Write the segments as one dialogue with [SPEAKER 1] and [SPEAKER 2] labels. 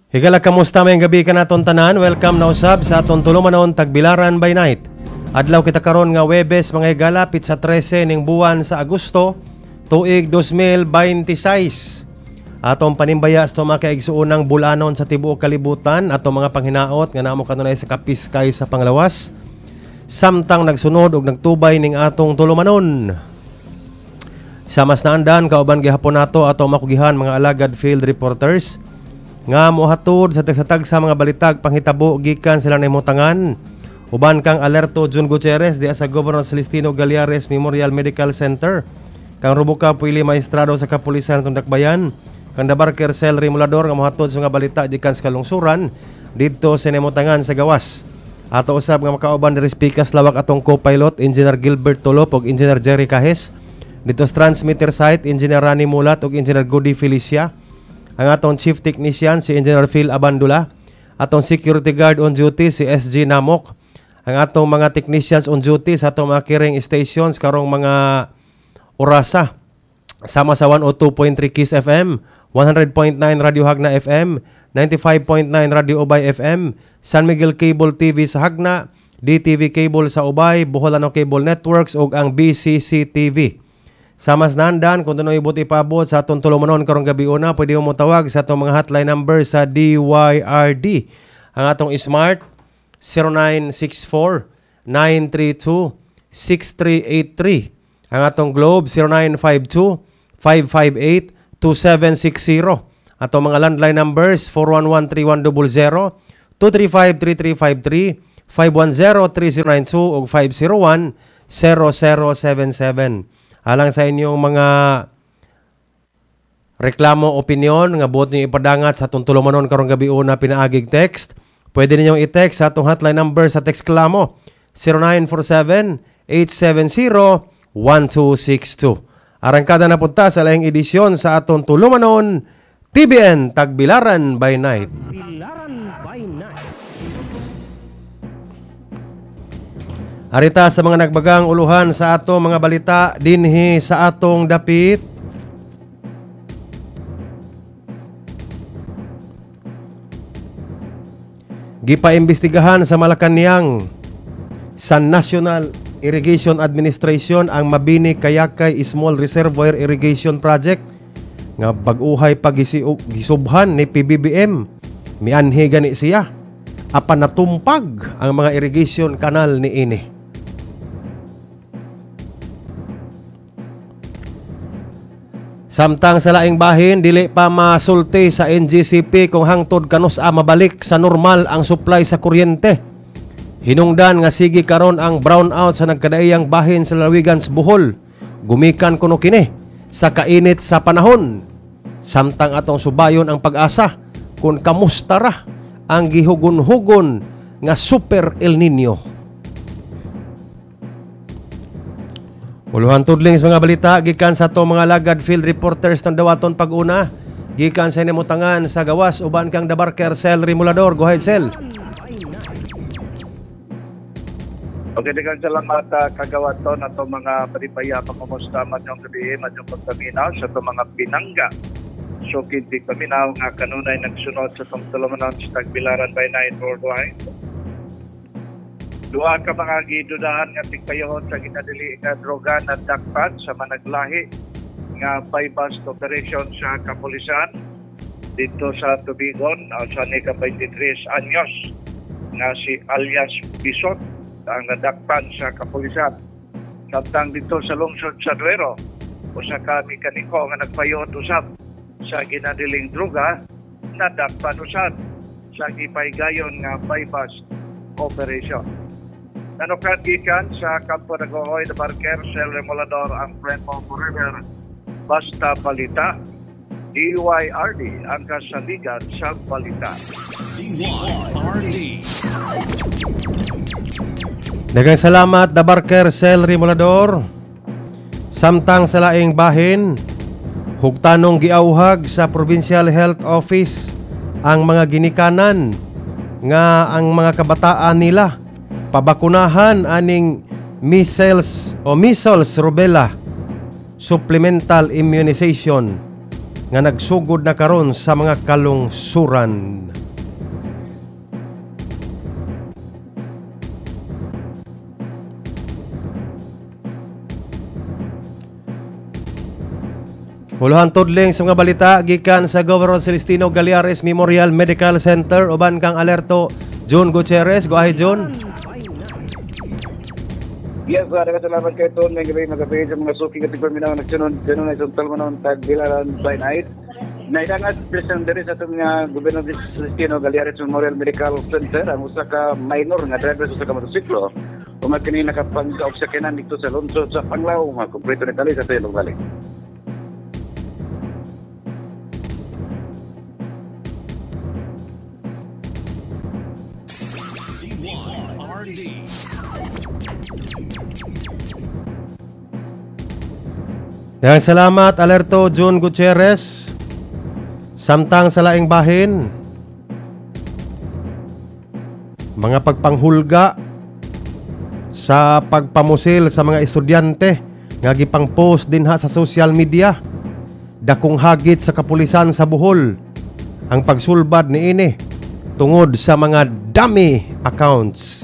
[SPEAKER 1] Higala, kamusta may gabi ka naton tanan? Welcome na usab sa aton tulumanon Tagbilaran by Night. Adlaw kita karon nga Webes mga higala pit sa 13 ning buwan sa Agosto tuig 2026. Atong panimbaya sa mga kaigsuunang bulanon sa tibuok kalibutan atong mga panghinaot nga namo kanunay sa kapiskay sa panglawas. Samtang nagsunod og nagtubay ning atong tulumanon. Sa mas naandan kauban gihapon nato atong makugihan mga alagad field reporters nga mohatod sa tagsatag sa mga balitag panghitabo gikan sila naimutangan. Uban kang Alerto Jun Gutierrez diya sa Governor Celestino Galiares Memorial Medical Center, kang Rubuka Puili Maestrado sa Kapulisan ng Dakbayan, kang Dabarker Cel Rimulador nga mohatod sa mga balita gikan sa kalungsuran didto sa naimutangan sa gawas. Ato usab nga makauban diri speakers lawak atong co-pilot Engineer Gilbert Tolop ug Engineer Jerry Cajes, dito sa transmitter site Engineer Rani Mulat ug Engineer Goody Felicia. Ang atong Chief Technician si Engineer Phil Abandula, atong Security Guard on duty si SG Namok, ang atong mga technicians on duty sa atong mga carrying stations karong mga orasa sama sa 102.3 Kiss FM, 100.9 Radio Hagna FM, 95.9 Radio Ubay FM, San Miguel Cable TV sa Hagna, DTV Cable sa Ubay, Boholano Cable Networks ug ang BCC TV. Sa mas nandan, kung doon ibuti paabot sa atong tulumanon karong gabi una, pwede mo tawag sa atong mga hotline number sa DYRD. Ang atong Smart, 0964-932-6383. Ang atong Globe, 0952-558-2760. Atong mga landline numbers, 411-3100, 235-3353, 510-3092 ug 501-0077. Alang sa inyong mga reklamo, opinion, nga buot niyo ipadangat sa atong tulumanon karong gabi una pinaagig text, pwede ninyong i-text sa atong hotline number sa text klamo 0947-870-1262. Arangkada na punta sa laing edisyon sa atong tulumanon TBN Tagbilaran by Night. Arita sa mga nagbagang uluhan sa atong mga balita dinhi sa atong dapit. Gipaimbestigahan sa Malacañang sa National Irrigation Administration ang Mabini Kayakay Small Reservoir Irrigation Project nga bag-uhay paghisubhan ni PBBM. Mianhi gani siya apan natumpag ang mga irrigation canal ni ini. Samtang sa laing bahin, dili pa masulti sa NGCP kung hangtod kanus-a mabalik sa normal ang supply sa kuryente. Hinungdan nga sige karon ang brownout sa nagkadaiyang bahin sa lalawigan sa Bohol. Gumikan kuno kini sa kainit sa panahon. Samtang atong subayon ang pag-asa kung kamusta ra ang gihugon-hugon nga Super El Nino. Uluhan tudling sa mga balita gikan sa ato mga lagad field reporters ng dawaton pag-una gikan sa nimutangan sa gawas uban kang Dabarker Cel Rimulador. Go ahead, Cel.
[SPEAKER 2] Okay, daghang salamat kagawaton ato mga palipaya pangumusta madong gabi madong pagpaminaw sa ato mga pinangga. So kinti paminaw nga kanunay nagsunod sa tong tulumanon sa Tagbilaran by Night worldwide. Duha ka mga gidudahan nga tigpayahon sa ginadili nga droga na dakpan sa managlahi nga bypass operation sa kapulisan dito sa Tubigon sa Nika 23 anyos nga si alias Bisot ang nadakpan sa kapulisan. Samtang dito sa lungsod sa Duero, usa ka mekaniko nga nagpayahon usab sa ginadiling droga nadakpan usab sa gipaygayon nga bypass operation. Nanukat sa Kampo Nagooy, Dabarker Cel Rimulador ang Friend mo Forever. Basta balita, DYRD ang kasaligan sa balita. DYRD.
[SPEAKER 1] Daghang salamat Dabarker Cel Rimulador. Samtang sa laing bahin, hugtanong giauhag sa Provincial Health Office ang mga ginikanan nga ang mga kabataan nila pabakunahan aning measles rubella supplemental immunization nga nagsugod na karon sa mga kalungsuran. Huluhan tudling sa mga balita gikan sa Governor Celestino Galiares Memorial Medical Center uban kang alerto John Gutierrez. Go ahead, John.
[SPEAKER 3] Yes, salamat kayo ito. May gabi magabi sa mga suking at ipamina nagsunod. Ganun na isang talman ng Tagbilaran by night. Naidangat present din sa itong Governor Celestino Galiares Memorial Medical Center ang usa ka minor nga driver sa motosiklo. Umakini nakapag-obsakyanan dito sa lungsod sa Panglao. Mga kumplito na tali sa tayo balik.
[SPEAKER 1] Daghang salamat alerto John Gutierrez. Samtang sa laing bahin, mga pagpanghulga sa pagpamusil sa mga estudyante nga gipang post din ha sa social media. Dakong hagit sa kapulisan sa Bohol ang pagsulbad niini tungod sa mga dummy accounts.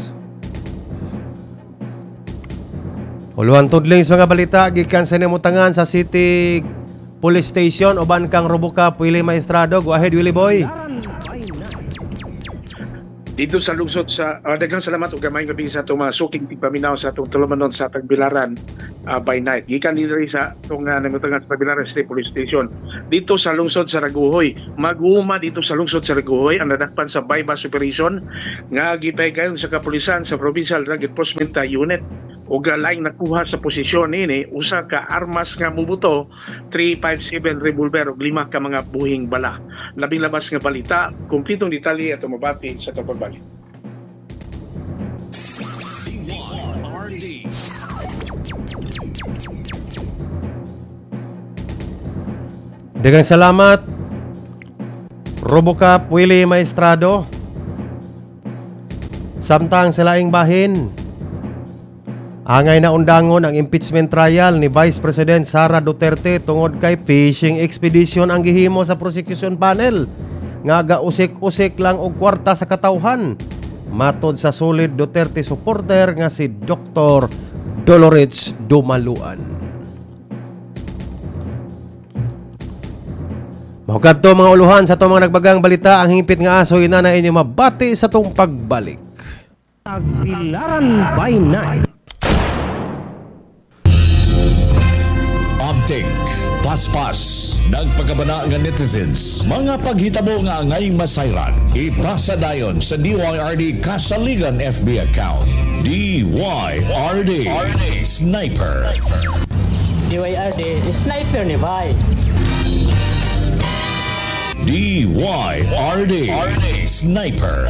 [SPEAKER 1] Uluhan tudling sa mga balita gikan sa nimutangan sa City Police Station uban kang Roboca Willie Maestrado. Go ahead, Willie Boy.
[SPEAKER 4] Dito sa lungsod sa daghang salamat ug gamay gabi sa itong mga suking tigpaminaw sa itong tulumanon sa Tagbilaran by night. Gikan dito sa itong nimutangan sa Tagbilaran State Police Station. Dito sa lungsod sa Raguhoy. Mag-uuma dito sa lungsod sa Raguhoy ang nadakpan sa bypass operation nga gipaygayon sa kapulisan sa Provincial Drug Enforcement Unit. O laing nakuha sa posisyon ini usa ka armas nga mubuto 357 revolver ug 5 ka mga buhing bala. Labing labas nga balita, kumpletong detalye ato mabati sa pagbalik.
[SPEAKER 1] Daghang salamat Robocop Willie Maestrado. Samtang sa laing bahin, angay na undangon ang impeachment trial ni Vice President Sara Duterte tungod kay fishing expedition ang gihimo sa prosecution panel nga gausik-usik lang og kwarta sa katawhan. Matod sa solid Duterte supporter nga si Dr. Dolores Dumaluan. Mahugad to mga uluhan sa itong mga nagbagang balita. Ang hingpit nga aso ina na inyo mabati sa itong pagbalik.
[SPEAKER 5] Tagbilaran by night.
[SPEAKER 6] Update, paspas, nagpagabana nga netizens, mga paghitabo nga angay masayran, ipasa dayon sa DYRD Kasaligan FB account. DYRD Sniper.
[SPEAKER 5] DYRD Sniper ni Bay.
[SPEAKER 6] DYRD Sniper.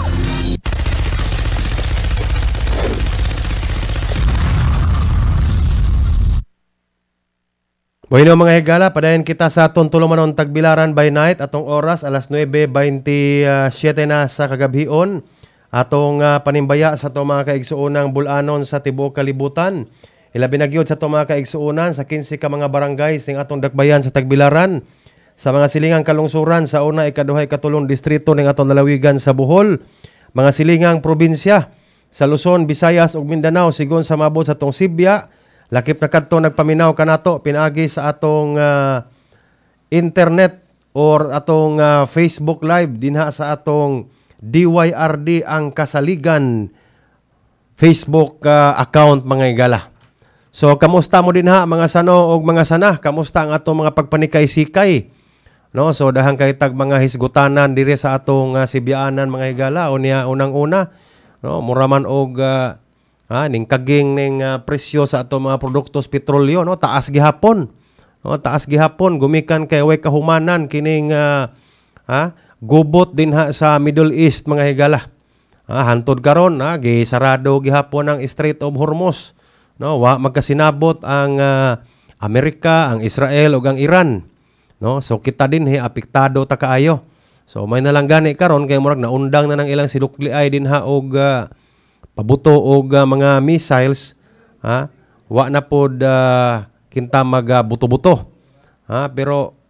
[SPEAKER 1] Bueno mga higala, padayon kita sa atong tulumanon Tagbilaran by night. Atong oras alas 9:27 na sa kagabhion. Atong panimbaya sa itong mga kaigsuunang bulanon sa tibuok kalibutan. Ilabi na gyud sa itong mga kaigsuunan sa 15 ka mga barangays ning atong dakbayan sa Tagbilaran. Sa mga silingang kalungsuran sa una, ikaduha, ikatulong distrito ning atong lalawigan sa Bohol. Mga silingang probinsya sa Luzon, Visayas ug Mindanao sigon sa mabot sa atong Sibya. Lakip na kadto nagpaminaw kanato pinaagi sa atong internet or atong Facebook Live dinha sa atong DYRD ang Kasaligan Facebook account mga igala. So kamusta mo din ha mga sano og mga sana? Kamusta ang atong mga pagpanikay-sikay? No, so dahang kay tag mga hisgutanan diri sa atong Sibyaanan mga igala o niya unang-una, no, mura man og ning kaging ning presyo sa ato mga produktos petrolyo, no, taas gihapon. No, taas gihapon gumikan kay way kahumanan kining gubot din ha sa Middle East mga higala. Hantod karon gisarado gihapon ang Strait of Hormuz. No, wa magkasinabot ang Amerika, ang Israel ug ang Iran. No, so kita din apektado ta kaayo. So may nalang gani karon kay murag naundang na ng ilang sinukliay din ha og pabuto og mga missiles wa na pod kinta magbuto-buto pero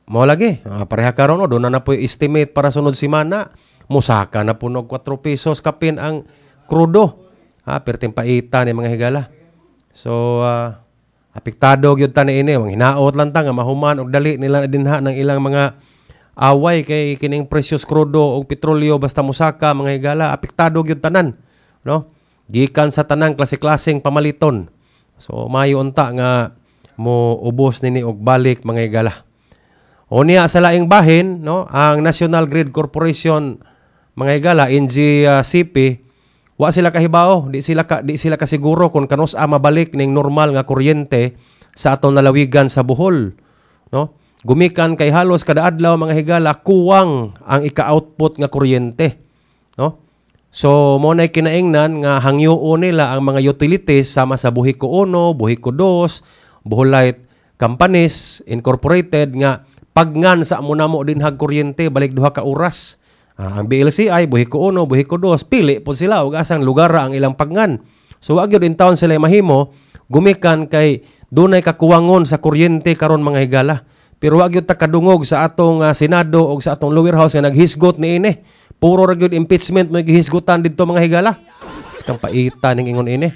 [SPEAKER 1] Mao lagi, pareha karon o doon na po estimate para sunod semana, musaka na po nog 4 pesos kapin ang krudo. Perting paita ni mga higala. So apektado gyud ta niini, hinaot lang ta nga mahuman og dali nila dinha ng ilang mga away kay kining precious krudo og petrolyo basta musaka mga higala, apektado gyud tanan, no? Gikan sa tanang klase-klaseng pamaliton. So mayo unta nga mo ubos nini og balik mga higala. O niya sa laing bahin, no, ang National Grid Corporation mga higala, NGCP, wa sila kahibaw, di sila kasiguro kung kanus mabalik ning normal nga kuryente sa atong nalawigan sa Bohol, no? Gumikan kay halos kada adlaw mga higala kuwang ang ika-output nga kuryente, no? So mo nay kinaingnan nga hangyoon nila ang mga utilities sama sa Buhico 1, Buhico 2, Bohol Light Companies Incorporated nga pagngan sa mo dinhag kuryente balik duha ka oras. Ang BLCI, Buhico 1, Buhico 2, pili po sila og asang lugar ang ilang pagngan. So wag gyud in town sila mahimo gumikan kay dunay kakuwangon sa kuryente karon mga higala. Pero wag gyud ta kadungog sa atong Senado o sa atong lower house nga naghisgot niini. Puro ra gyud impeachment mo gihisgutan didto mga higala. Kang paita ning ingon ini.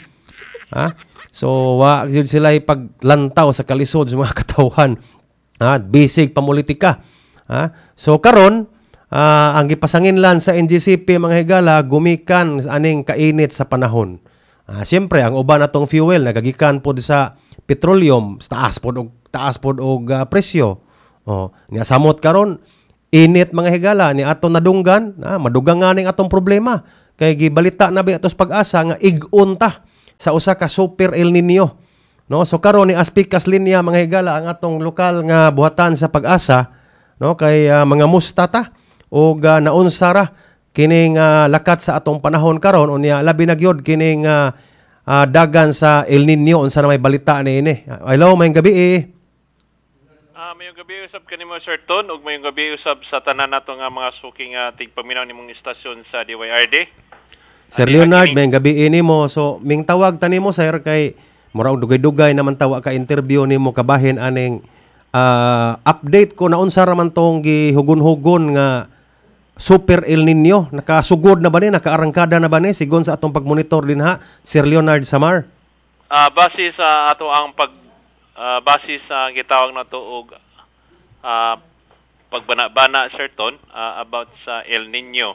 [SPEAKER 1] So wag gyud sila paglantaw sa kalisod sa mga katawhan. Basic pamulitika. So karon ang gipasanginlan sa NGCP mga higala gumikan aning kainit sa panahon. Siyempre ang uban atong fuel nagagikan pod sa petroleum, taas pod og presyo. Nya samot karon init mga higala ni aton nadunggan, madugang nga ning atong problema kay gibalita na ba atos pag-asa nga ig-on ta sa usa ka super El Nino. No, so karon ni Aspikas linya mga higala ang atong lokal nga buhatan sa pag-asa, no, kay mga mustata o naunsa ra kining lakat sa atong panahon karon unya labi na gyud kining dagan sa El Nino unsa na may balita niini. Hello, mayong gabi
[SPEAKER 7] mayong gabi usab kanimo Sir Ton ug mayong gabi usab sa tanan nato nga mga suking tigpaminaw nimong istasyon sa DYRD.
[SPEAKER 1] Sir Leonard, mayong gabi nimo. So ming tawag ta nimo sir kay mura dugay-dugay naman tawa ka interview nimo kabahin aning update ko na unsa ra man tong gihugon-hugon nga Super El Nino. Nakasugod na ba ni? Nakaarangkada na ba ni? Sigon sa atong pagmonitor din ha, Sir Leonard Samar.
[SPEAKER 7] Base sa ato ang base sa gitawag na to og pagbana-bana Sir Ton about sa El Nino.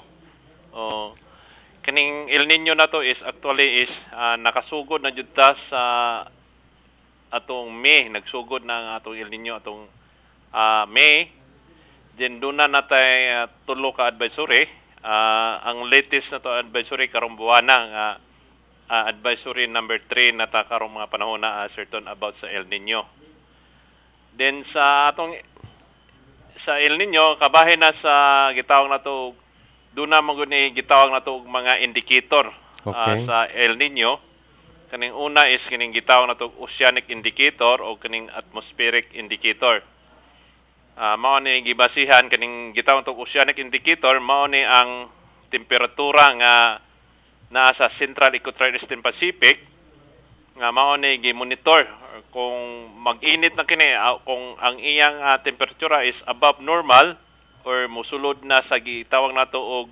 [SPEAKER 7] Kaning El Nino na to is actually nakasugod na jud ta sa atong May, nagsugod na ang atong El Nino atong May. Then doon na natay tulo ka advisory. Ang latest na to advisory karong buwan na advisory number 3 na ta karong mga panahon na certain about sa El Nino. Then sa El Nino kabahin na sa gitawag na to doon na magud ni gitawag na to mga indicator sa El Nino. Kaning una is kining gitawag na to oceanic indicator o kining atmospheric indicator. Mao ni gibasihan kaning gitawag tong oceanic indicator, mao ni ang temperatura nga naa sa Central Equatorial Eastern Pacific nga mao ni gi-monitor kung mag-init na kini, kung ang iyang temperatura is above normal or musulod na sa gitawag nato og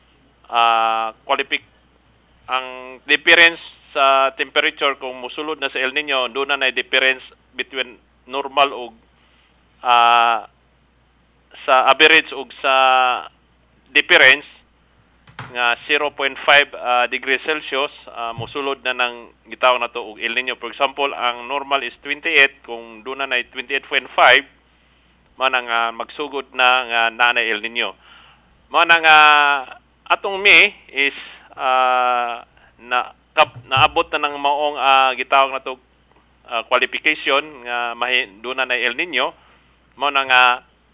[SPEAKER 7] ang difference sa temperature kung musulod na sa El Nino, doon na difference between normal og sa average ug sa difference nga 0.5 degrees Celsius musulod na ng gitawag na to og El Nino. For example, ang normal is 28, kung doon na 28.5 man ang magsugod na nga nanay El Nino. Man ang atong May is naabot na ng maong gitawag na to qualification nga doon na El Nino. Mao na nga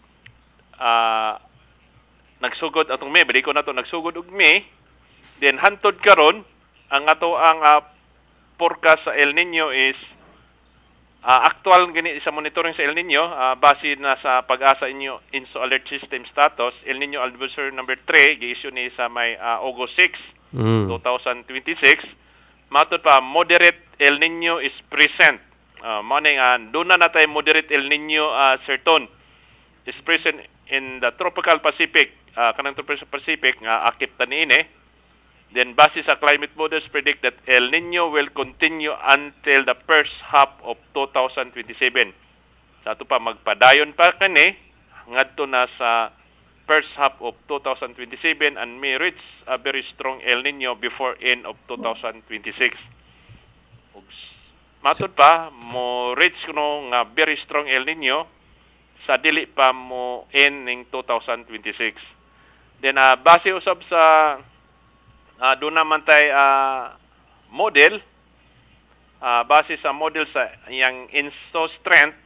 [SPEAKER 7] nagsugod atong May, balik ko na to nagsugod og May. Then hantod karon ang ato ang forecast sa El Nino is actual gani sa monitoring sa El Nino base na sa pag-asa inyo INSO alert system status. El Nino advisory number 3 gi-issue ni sa may August 6, 2026. Matod pa moderate El Nino is present. Morning, doon na natay moderate El Nino, Sir Ton. is present in the tropical Pacific, kanang tropical Pacific nga akip ta niini. Then base sa climate models predict that El Nino will continue until the first half of 2027. Sa ato pa magpadayon pa kani ngadto na sa first half of 2027 and may reach a very strong El Nino before end of 2026. Matod pa mo reach kuno nga very strong El Nino sa dili pa mo end ning 2026. Then base usab sa doon naman tayo model, base sa model sa yung insto strength,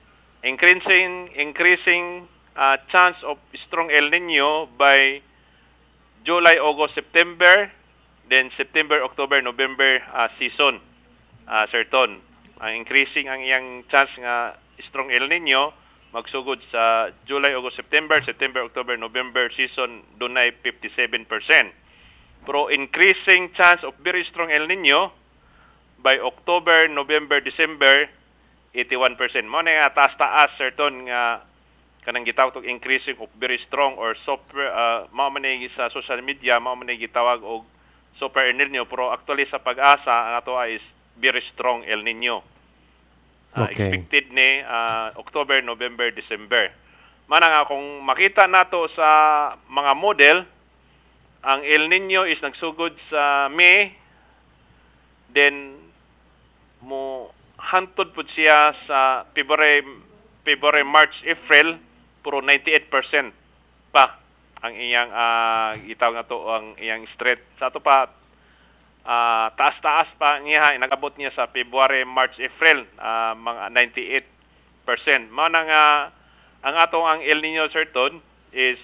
[SPEAKER 7] increasing chance of strong El Nino by July, August, September, then September, October, November season, Sir Ton. Increasing ang iyang chance nga strong El Nino, magsugod sa July, August, September, October, November season, doon ay 57%. Pero increasing chance of very strong El Nino by October, November, December, 81%. Mo na nga taas-taas, certain nga kanang gitawag og increasing of very strong or super, mao man sa social media, mao man gitawag og super El Nino. Pero actually sa pag-asa, ang ato is very strong El Nino.
[SPEAKER 1] Okay.
[SPEAKER 7] Expected ni October, November, December. Mana nga kung makita nato sa mga model, ang El Nino is nagsugod sa May, then mo hantod pud siya sa February, March, April, puro 98% pa ang iyang gitawag nga to ang iyang strength. Sa ato pa taas-taas pa niya nagabot niya sa February, March, April, mga 98%. Mao na nga ang ato ang El Nino certain is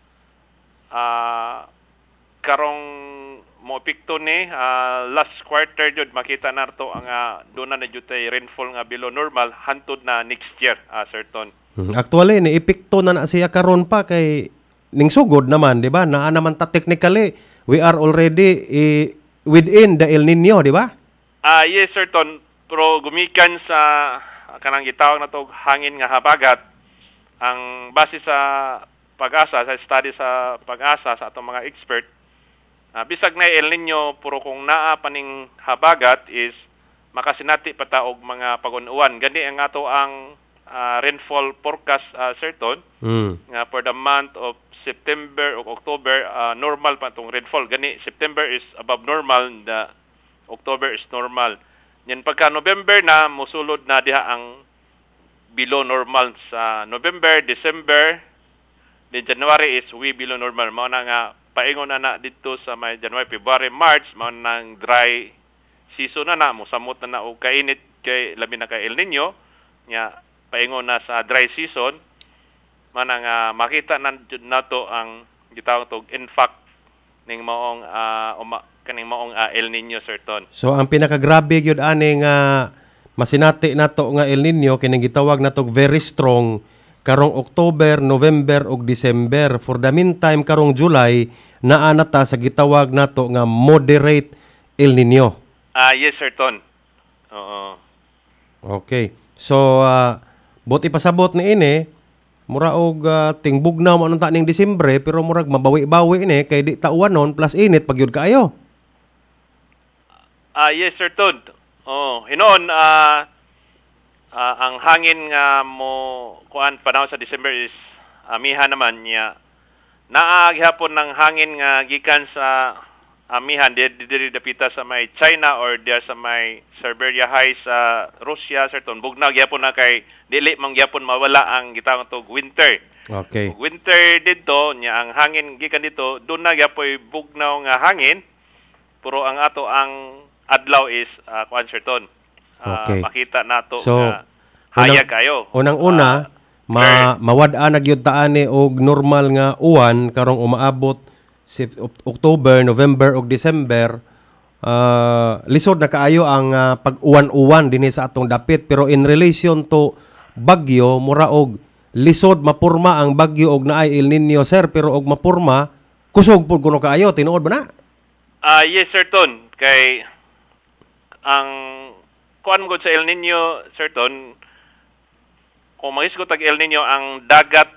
[SPEAKER 7] karong mo pikto ni last quarter jud makita narto ang doon na jud tay rainfall nga below normal hantod na next year, certain.
[SPEAKER 1] Actually ni epekto na siya karon pa kay ning sugod naman, di ba? Naa naman ta technically we are already within the El Nino, di ba?
[SPEAKER 7] Yes, certain. Pero gumikan sa kanang gitawag na to hangin nga habagat, ang base sa pag-asa, sa study sa pag-asa sa atong mga expert, bisag na El Nino, puro kung naa paning habagat is makasinati pataog mga pag-unuan. Gani ang ato ang rainfall forecast, certain, nga for the month of September o October, normal pa itong rainfall. Gani, September is above normal, the October is normal. Yan pagka November na, musulod na diha ang below normal sa November, December, then January is way below normal. Mao na nga paingon na dito sa may January, February, March, mao nang dry season na mosamot na og kainit kay labi na kay El Nino nya paingon na sa dry season. Mao nga makita na nato ang gitawag tog impact ning maong kaning maong El Nino certain.
[SPEAKER 1] So ang pinakagrabe gyud ani nga masinati nato nga El Nino kining gitawag nato very strong karong October, November ug December. For the meantime karong July naa na ta sa gitawag nato nga moderate El Nino.
[SPEAKER 7] Yes, certain. Oo.
[SPEAKER 1] Okay. So buti pasabot ni ini mura og tingbugnaw mo ta ning Disyembre pero murag mabawi-bawi ini kay di ta uwanon plus init pagyud kaayo.
[SPEAKER 7] Yes, certain. Hinon ang hangin nga mo kuan panahon sa December is amihan naman niya. Naa gihapon ng hangin nga gikan sa amihan diri dapita sa may China or there sa may Siberia High sa Russia, certain bugnaw gihapon na kay dili man gihapon mawala ang gitawag tog winter.
[SPEAKER 1] Okay.
[SPEAKER 7] Winter dito nya ang hangin gikan dito doon na gyapoy bugnaw nga hangin pero ang ato ang adlaw is kuan certain.
[SPEAKER 1] Okay.
[SPEAKER 7] Makita nato
[SPEAKER 1] So,
[SPEAKER 7] nga hayag kayo.
[SPEAKER 1] Unang-una mawad-a na gyud ta ani og normal nga uwan karong umaabot October, November ug December. Lisod na kaayo ang pag-uwan-uwan dinhi sa atong dapit pero in relation to bagyo mura og lisod mapurma ang bagyo og naay El Nino sir pero og mapurma kusog pud kuno kaayo tinuod ba na?
[SPEAKER 7] Yes, certain. Kay ang kuan gud sa El Nino, certain, kung mangisgot tag El Nino, ang dagat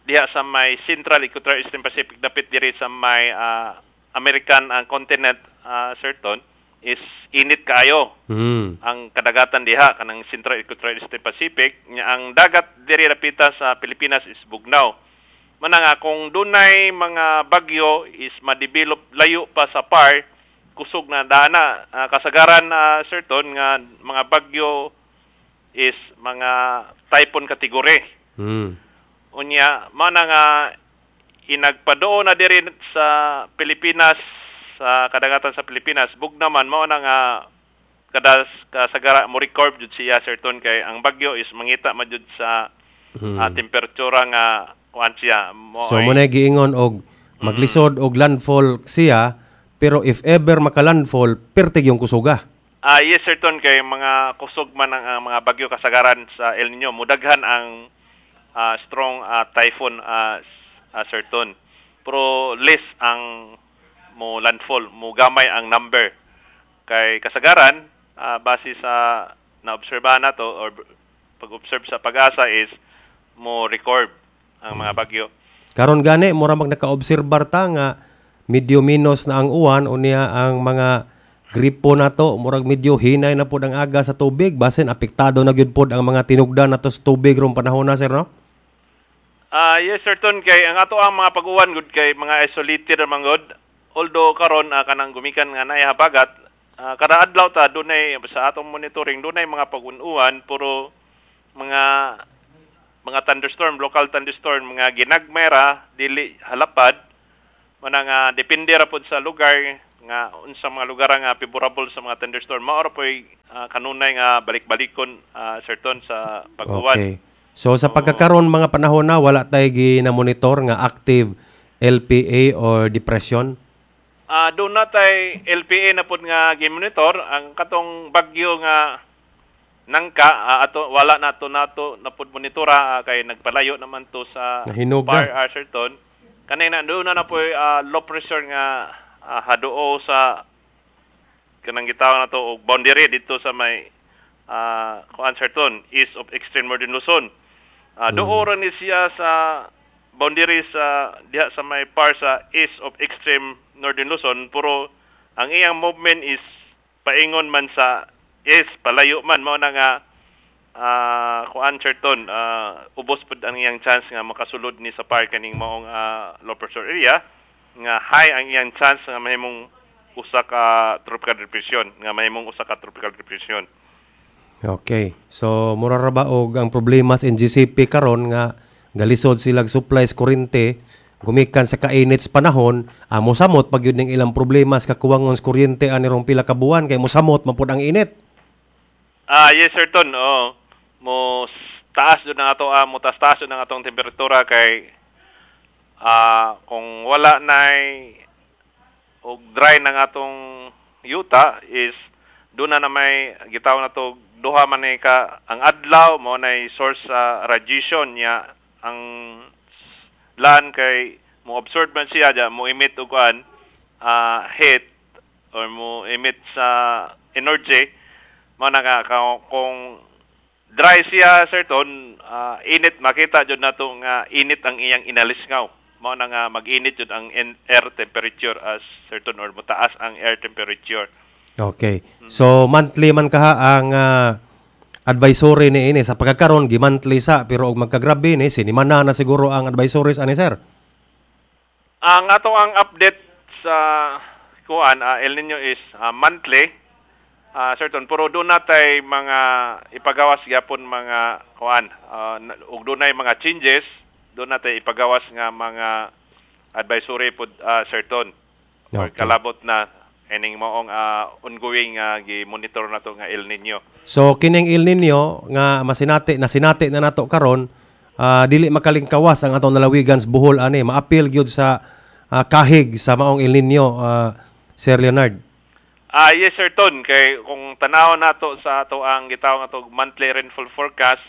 [SPEAKER 7] diha sa may Central Equatorial Eastern Pacific dapit diri sa may American continent, Sir Ton, is init kaayo. Ang kadagatan diha kanang Central Equatorial Eastern Pacific, nya ang dagat diri rapita sa Pilipinas is bugnaw. Mananga kung dunay mga bagyo is ma-develop layo pa sa PAR, kusog na dana kasagaran, Sir Ton, nga mga bagyo is mga typhoon category. Unya mananga inagpadoon na diri sa Pilipinas, sa kadagatan sa Pilipinas, bug naman mao na nga kasagara mo record jud siya, Sir Ton, kay ang bagyo is mangita majud sa temperatura nga kuan siya.
[SPEAKER 1] So mo na giingon og maglisod og landfall siya, pero if ever makalandfall, pertig yung kusuga.
[SPEAKER 7] Yes, Sir Ton, kay mga kusog man ang mga bagyo kasagaran sa El Nino, mudaghan ang strong typhoon, Sir Ton. Pero less ang mo landfall, mo gamay ang number. Kay kasagaran, base sa na-obserbahan nato or pag-observe sa pag-asa is mo record ang mga bagyo.
[SPEAKER 1] Karon gani mura mag naka-obserbar ta nga medyo minus na ang uwan unya ang mga gripo nato murag medyo hinay na pud ang aga sa tubig, basin apektado na gyud pud ang mga tinugdan nato sa tubig rong panahon na, sir, no?
[SPEAKER 7] Yes, Sir Ton, kay ang ato ang mga pag-uwan gud kay mga isolated man gud. Although karon kanang gumikan nga nay habagat, kada adlaw ta dunay sa atong monitoring dunay mga pag-uwan, puro mga thunderstorm, local thunderstorm, mga ginagmera, dili halapad, manang depende ra pud sa lugar nga unsa mga lugar nga favorable sa mga thunderstorm. Mao ra poy kanunay nga balik-balikon, Sir Ton, sa pag-uwan.
[SPEAKER 1] Okay. So sa pagkakaroon mga panahon na wala tay gina-monitor nga active LPA or depression?
[SPEAKER 7] Doon na tay LPA na pud nga gi-monitor ang katong bagyo nga nangka, ato wala nato na pud monitora, kay nagpalayo naman to sa
[SPEAKER 1] Nahinog na.
[SPEAKER 7] Sir Ton. Kanina doon na po low pressure nga haduo sa kanang gitawag na to og boundary dito sa may kuan, Sir Ton, east of extreme northern Luzon. Doon ni siya sa boundary sa diha sa may par sa east of extreme northern Luzon, pero ang iyang movement is paingon man sa east, palayo man, mao na nga kuan, Sir Ton, ubos pud ang iyang chance nga makasulod ni sa par kaning maong low pressure area, nga high ang iyang chance nga mahimong usa ka tropical depression,
[SPEAKER 1] Okay. So mura ra ba og ang problema sa NGCP karon nga galisod silang supplies kuryente gumikan sa kainit sa panahon, mosamot pag yun ng ilang problema sa kakuwangon sa kuryente anirong pila ka buwan kay mosamot man pud ang init.
[SPEAKER 7] Yes, Sir Ton, mo taas jud ang ato mo taas jud ang atong temperatura kay kung wala nay og dry ng atong yuta is doon na may gitawag na to duha man ni ka ang adlaw mo nay source sa radiation niya, ang lan kay mo absorb man siya ja mo emit og heat or mo emit sa energy, mo na kung dry siya, Sir Ton, init makita jud nato nga init ang iyang inalisngaw, mo na nga mag-init jud ang air temperature, as Sir Ton, or mataas ang air temperature.
[SPEAKER 1] Okay. So monthly man kaha ang advisory ni ini sa pagkakaroon gi-monthly sa, pero og magkagrabe ni sinimana na siguro ang advisories ani, sir.
[SPEAKER 7] Ang ato ang update sa kuan El Nino is monthly, Sir Ton, pero doon natay mga ipagawas gyapon mga kuan, ug dunay mga changes, doon natay ipagawas nga mga advisory pud, Sir Ton. Or
[SPEAKER 1] Okay.
[SPEAKER 7] kalabot na ining maong ongoing gi-monitor nato nga El Nino.
[SPEAKER 1] So kining El Nino nga sinati na nato karon, dili makalingkawas ang atong nalawigan sa Bohol ani, maapil gyud sa kahig sa maong El Nino, Sir Leonard.
[SPEAKER 7] Yes, Sir Ton, kay kung tanaw nato sa ato ang gitawag nato monthly rainfall forecast,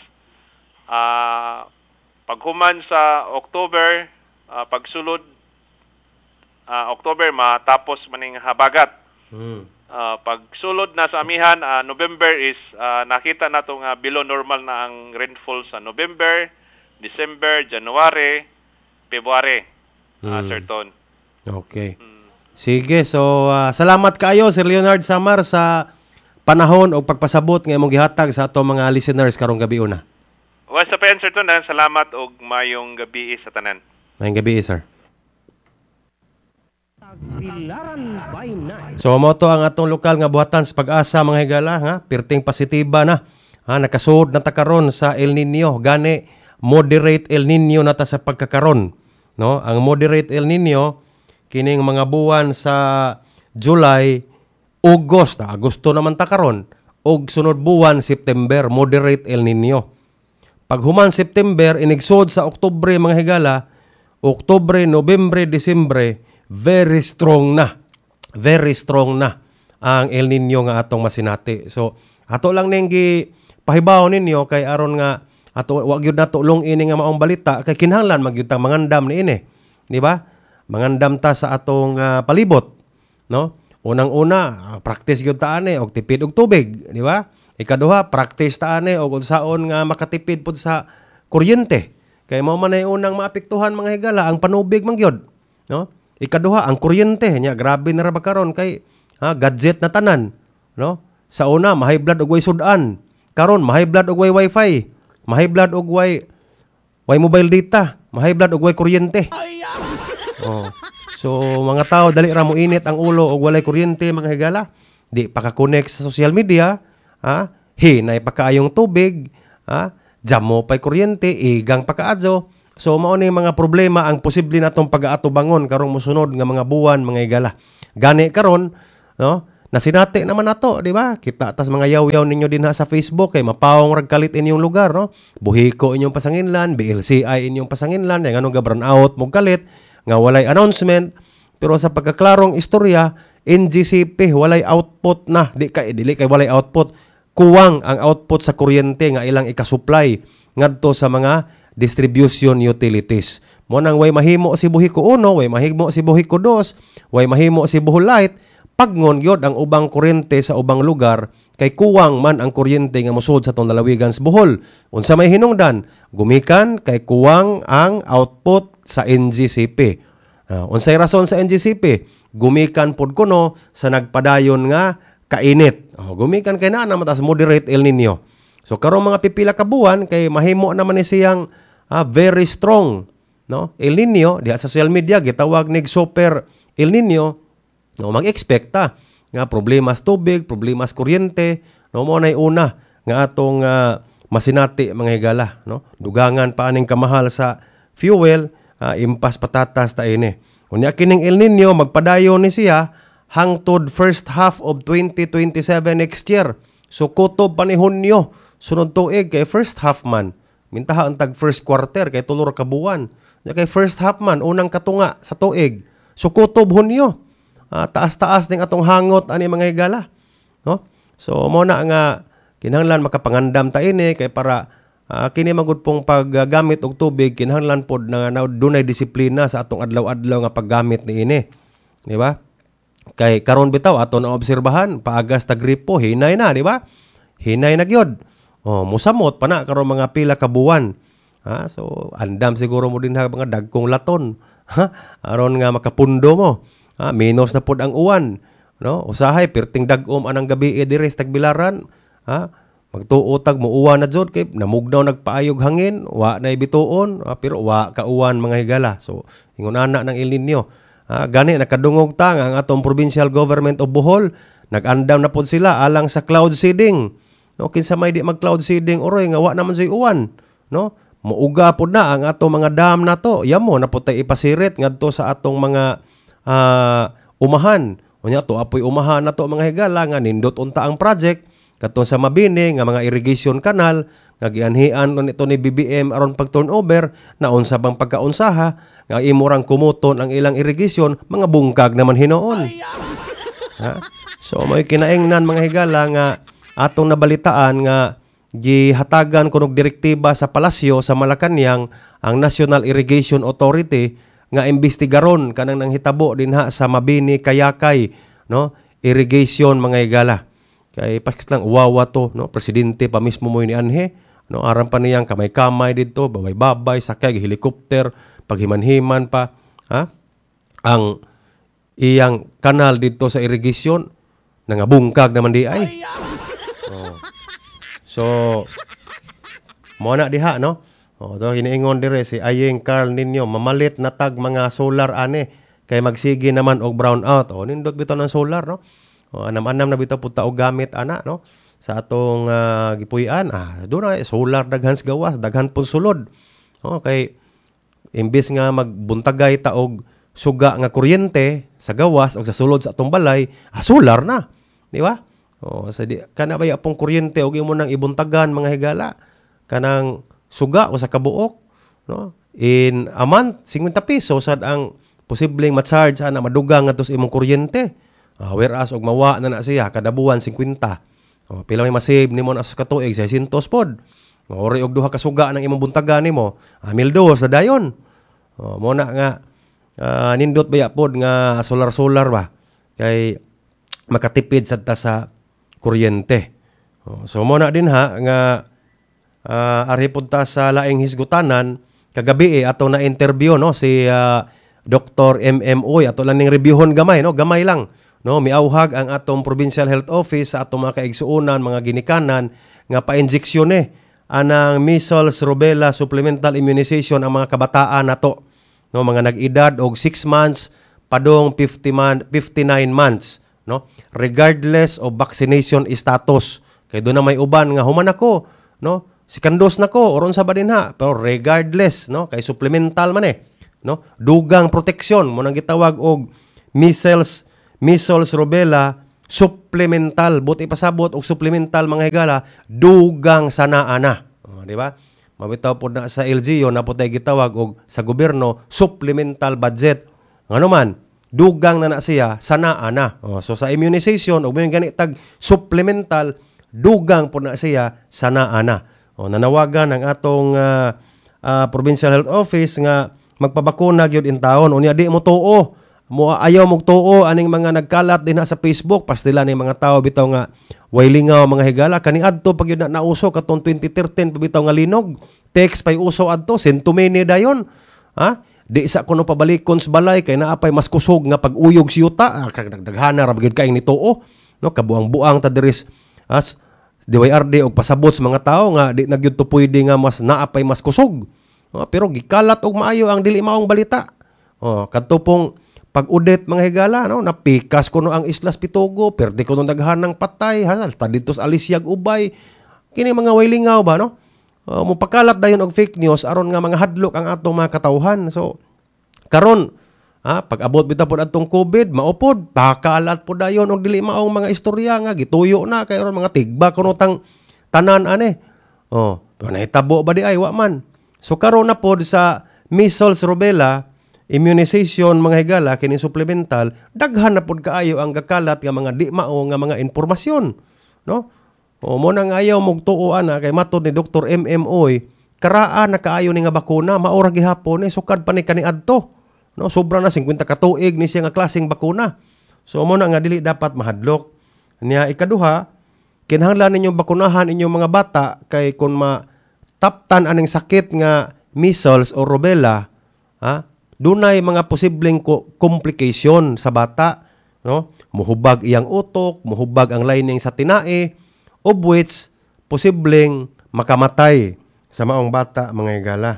[SPEAKER 7] paghuman sa October, pagsulod October matapos maning habagat. Pagsulod na sa amihan, November is nakita nato nga below normal na ang rainfall sa November, December, January, February, Sir Ton.
[SPEAKER 1] Okay. Sige, so salamat kayo Sir Leonard Samar sa panahon o pagpasabot nga imong gihatag sa ato mga listeners karong gabi una.
[SPEAKER 7] Sa pen, Sir Ton, salamat og mayong gabi sa tanan.
[SPEAKER 1] Mayong gabi, sir.
[SPEAKER 5] Tagbilaran by night.
[SPEAKER 1] So mo to ang atong lokal nga buhatan sa pag-asa mga higala, ha? Perting positiba na. Ha, nakasuod na ta karon sa El Nino, gani moderate El Nino na ta sa pagkakaron, no? Ang moderate El Nino kining mga buwan sa July, August, Agosto naman ta karon, og sunod buwan September, moderate El Nino. Pag human September, inigsod sa Oktubre mga higala, Oktubre, Nobyembre, Disyembre, very strong na. Very strong na ang El Nino nga atong masinati. So, ato lang ning pahibaw ninyo kay aron nga ato wag gyud nato long ini nga maong balita kay kinahanglan magyud tang mangandam ni ini. Di ba? Mangandam ta sa atong palibot, no? Unang-una, practice gyud ta ani og tipid og tubig, di ba? Ikaduha, practice ta ani og unsaon nga makatipid pud sa kuryente. Kay mao man ay unang maapektuhan mga higala ang panubig man gyud, no? Ikaduha, ang kuryente nya grabe na ra ba karon kay gadget na tanan, no? Sa una, ma-high blood og way sudan. Karon, ma-high blood og way wifi, ma-high blood og way mobile data, ma-high blood og way kuryente. Oh. So mga tao dali ra mo init ang ulo og walay kuryente mga higala. Di pa ka connect sa social media, hinay pa kaayong tubig, jamo pa'y kuryente, igang pa kaadyo. So mao ni mga problema ang posible natong pag-aatubangon karong mosunod nga mga buwan mga higala. Gani karon, no? Nasinati naman nato, di ba? Kita tas mga yaw-yaw ninyo din sa Facebook kay mapawong ragkalit inyong lugar, no? Buhiko inyong pasanginlan, BLCI inyong pasanginlan, yang anong brown out mo kalit nga walay announcement, pero sa pagkaklarong istorya, NGCP walay output na, dili kay walay output, kuwang ang output sa kuryente nga ilang ikasupply ngadto sa mga distribution utilities. Mo nang way mahimo si Buhiko 1, way mahimo si Buhiko 2, way mahimo si Bohol Light, pagngon gyud ang ubang kuryente sa ubang lugar kay kuwang man ang kuryente nga mosud sa tong lalawigan sa Bohol. Unsa may hinungdan? Gumikan kay kuwang ang output sa NGCP. Unsay rason sa NGCP? Gumikan pod kuno sa nagpadayon nga kainit. Gumikan kay na matas moderate El Nino. So karong mga pipila ka buwan kay mahimo naman ni siyang very strong, no? El Nino diha sa social media gitawag nig super El Nino. No, mag-expect ta nga problema sa tubig, problema sa kuryente, no mo nay una nga atong masinati mga higala, no? Dugangan pa aning kamahal sa fuel, impas patatas ta ini. Unya kining El Nino magpadayon ni siya hangtod first half of 2027 next year. So kutob pa ni Hunyo sunod tuig kay first half man. Mintaha ang tag first quarter kay tulo ra ka buwan. Kay first half man unang katunga sa tuig. So kutob Hunyo. Taas-taas ning atong hangot ani mga higala, no? So mo na nga kinahanglan makapangandam ta ini kay para kini magud pong paggamit og tubig kinahanglan pod na dunay disiplina sa atong adlaw-adlaw nga paggamit ni ini, di ba? Kay karon bitaw ato na obserbahan paagas ta gripo hinay na, di ba? Hinay na gyud. Musamot pa na karon mga pila ka buwan. So andam siguro mo din mga dagkong laton. Aron nga makapundo mo. Minus na pod ang uwan, no? Usahay perting dag-om anang gabi dire sa Tagbilaran, magtuotag mo uwan na jud kay namugnaw nagpaayog hangin, wa nay bituon, pero wa ka uwan mga higala. So ingon ana ng El Nino. Gani nakadungog ta nga ang atong provincial government of Bohol, nag-andam na pod sila alang sa cloud seeding. No, kinsa may di mag cloud seeding oroy nga wa naman soy uwan, no? Muuga pod na ang atong mga dam nato. Yamo na pod tay ipasirit ngadto sa atong mga umahan. Unya to apoy umahan na to mga higala nga nindot unta ang project kadto sa Mabini nga mga irrigation canal nga gianhian nito ni BBM aron pag turnover na unsa bang pagkaunsaha nga imurang kumuton ang ilang irrigation mga bungkag naman hinuon. So may kinaengnan mga higala nga atong nabalitaan nga gihatagan kunog direktiba sa palasyo sa Malacañang ang National Irrigation Authority nga imbestigaron kanang nanghitabo dinha sa Mabini Kayakay, no? Irrigation mga higala. Kay pakit lang wawa to, no? Presidente pa mismo mo ni anhe, no? Aram pa niyang kamay-kamay dito, babay-babay, sakay helicopter, paghiman-himan pa, ha? Ang iyang kanal dito sa irrigation nangabungkag naman di ay. Oh. So mo na diha, no? To hiniingon dire si Ayeng Carl ninyo, mamalit na tag mga solar ane kay magsige naman og brown out. Nindot bitaw ng solar, no? Anam-anam na bitaw puta og gamit ana, no? Sa atong gipuy-an, do na solar daghan sa gawas, daghan pun sulod. Kay imbis nga magbuntagay ta og suga nga kuryente sa gawas o sa sulod sa atong balay, solar na, di ba? Sa kana baya pong kuryente og imo nang ibuntagan mga higala kanang suga o sa kabuok, no? In a month 50 pesos sad ang posibleng ma-charge ana madugang ngadto sa imong kuryente. Whereas og mawa na siya kada buwan 50. Pila may masave nimo na sa katuig 600 pod. Ori og duha ka suga nang imong buntagan nimo, 1,200 na dayon. Mo na nga nindot baya pod nga solar ba kay makatipid sad ta sa kuryente. So mo na din ha nga ari pod ta sa laing hisgutanan kagabi ato na interview, no, si Dr. MMO ato lang ning reviewon gamay, no, gamay lang, no, miauhag ang atong Provincial Health Office sa atong mga kaigsuonan, mga ginikanan nga pa-injeksyon anang measles, rubella supplemental immunization ang mga kabataan nato, no, mga nag-edad og 6 months padong 59 months, no, regardless of vaccination status. Kay do na may uban nga human ako, no, sikandos nako oron sa badin ha, pero regardless, no, kay supplemental man no, dugang proteksyon mo nang gitawag og measles, rubella supplemental, buti pasabot og supplemental mga higala, dugang sanaa na, di ba? Mabitaw po na sa LGU na po tayo gitawag og sa gobyerno supplemental budget, ngano man dugang na siya sanaa na. So sa immunization og may ganitag supplemental, dugang po na siya sanaa na. Nanawagan ang atong Provincial Health Office nga magpabakuna gyud in taon. Unya di mo tuo, mo ayaw mo tuo aning mga nagkalat din sa Facebook, pastila ni mga tao bitaw nga way lingaw mga higala kani adto pag yun na uso katong 2013 bitaw nga linog. Text pay uso adto, sentumene dayon. Ha? Di sa kuno pabalikon sa balay kay naapay mas kusog nga pag-uyog si yuta, kagdaghana ra gyud kaing nituo, no, kabuang-buang ta diris DYRD og pasabot sa mga tao nga di nagyud to pwede nga mas naapay mas kusog. Pero gikalat og maayo ang dili maong balita. Kadto pong pag-udit mga higala, no, napikas kuno ang Islas Pitugo, perde kuno daghanang patay, ta dito sa Alisyag Ubay. Kini mga waylingaw ba, no? Mupakalat dayon og fake news aron nga mga hadlok ang atong mga katawhan. So karon pag abot bitaw pod adtong COVID, maupod pakalat pod dayon og dili maong mga istorya nga gituyo na kay aron mga tigba kuno tang tanan ane. Nahitabo ba di ay wa man. So karon na pod sa measles, rubella immunization mga higala kini supplemental, daghan na pod kaayo ang gakalat nga mga di mao nga mga impormasyon, no? Mo nang ayaw mog tuo ana kay matod ni Dr. MMO, karaan na kaayo ni nga bakuna, maura gihapon sukad pa ni kaniadto, no? Sobra na 50 ka tuig ni siya nga klaseng bakuna. So mo na nga dili dapat mahadlok. Niya ikaduha, kinahanglan ninyo bakunahan inyong mga bata kay kun mataptan aning sakit nga measles o rubella, dunay mga posibleng complication sa bata, no? Muhubag iyang utok, muhubag ang lining sa tinae, of which posibleng makamatay sa maong bata mga higala.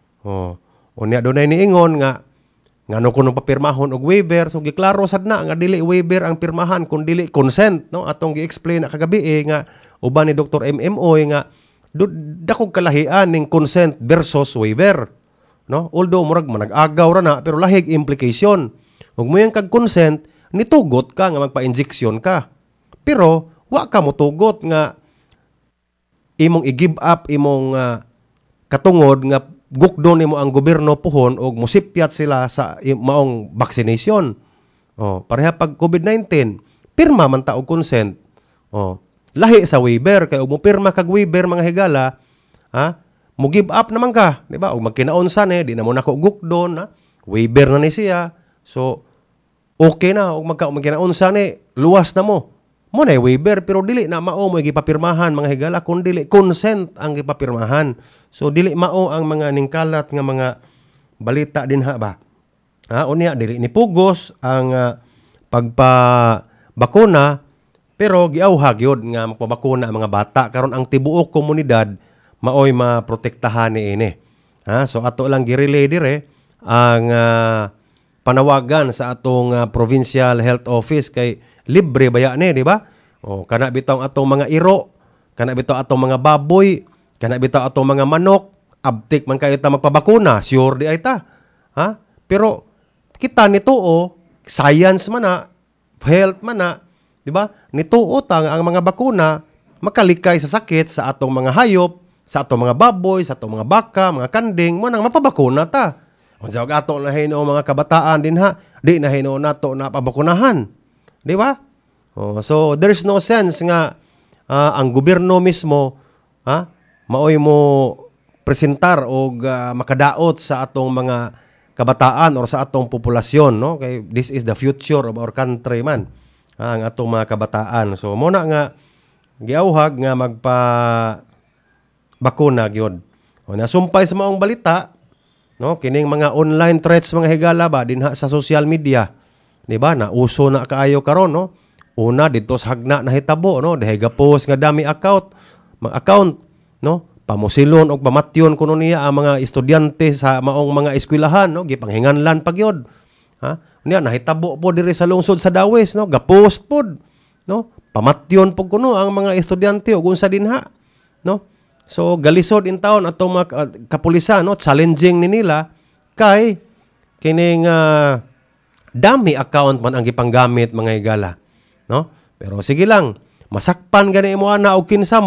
[SPEAKER 1] Unya dunay niingon nga ngano kuno papirmahon og waiver, so giklaro sad na nga dili waiver ang pirmahan kun dili consent, no? Atong gi-explain na kagabi nga uban ni Dr. MMO nga dakog kalahian ning consent versus waiver, no? Although murag manag-agaw ra na pero lahig implication. Ug moyang kag consent nitugot ka nga magpa-injection ka. Pero wa ka motugot nga imong i-give up imong katungod nga gukdo nimo ang gobyerno puhon og mosipyat sila sa maong vaccination. Pareha pag COVID-19, pirma man ta og consent. Lahi sa waiver kay og mo pirma kag waiver mga higala, mo give up naman ka, di ba? O magkinaunsan di na mo nako gukdon, waiver na ni siya. So okay na og magkinaunsan luwas na mo. Mo na waiver pero dili na mao mo gipapirmahan mga higala kun dili consent ang gipapirmahan. So dili mao ang mga ningkalat nga mga balita din ha ba. Unya dili ni pugos ang pagpabakuna pero giawhag yun nga magpabakuna ang mga bata karon ang tibuok komunidad maoy maprotektahan niini. So ato lang gi-relay dire ang panawagan sa atong Provincial Health Office kay libre baya ni, di ba? Kana bitaw atong mga iro, kana bitaw atong mga baboy, kana bitaw atong mga manok, abtik man kayo ta magpabakuna, sure di ay ta. Pero kita nituo, science man na, health man na, di ba? Nituo ta ang mga bakuna makalikay sa sakit sa atong mga hayop, sa atong mga baboy, sa atong mga baka, mga kanding, mo nang mapabakuna ta. Unsa ato na hino mga kabataan din ha, di na hino nato na pabakunahan. Di ba? So there's no sense nga ang gobyerno mismo maoy mo presentar o makadaot sa atong mga kabataan or sa atong populasyon, no? Kay this is the future of our country man. Ang atong mga kabataan. So mo na nga giawhag nga magpa bakuna gyud. Nasumpay sa maong balita, no? Kining mga online threats mga higala ba dinha sa social media. Di ba? Na uso na kaayo karon, no? Una dito sa hagna na hitabo, no? Dihay gapos nga dami account, no? Pamusilon og pamatyon kuno niya ang mga estudyante sa maong mga eskwelahan, no? Gipanghinganlan pagyod. Niya nahitabo po diri sa lungsod sa Dawes, no? Gapost pod, no? Pamatyon po kuno ang mga estudyante ug unsa dinha, no? So galisod in town atong mga kapulisan, no? Challenging ni nila kay kining dami account man ang gipanggamit mga higala, no? Pero sige lang, masakpan gani mo ana og kinsa